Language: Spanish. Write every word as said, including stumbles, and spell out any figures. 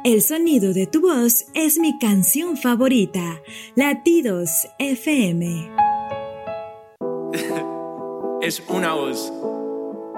El sonido de tu voz es mi canción favorita. Latidos F M. Es una voz.